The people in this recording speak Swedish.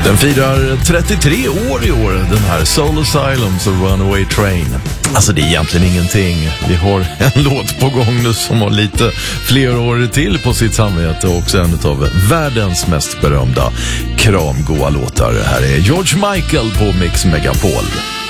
Den firar 33 år i år, den här Soul Asylums och Runaway Train. Alltså det är egentligen ingenting. Vi har en låt på gång nu som har lite fler år till på sitt samvete och också en av världens mest berömda kramgoa låtar. Här är George Michael på Mix Megapol.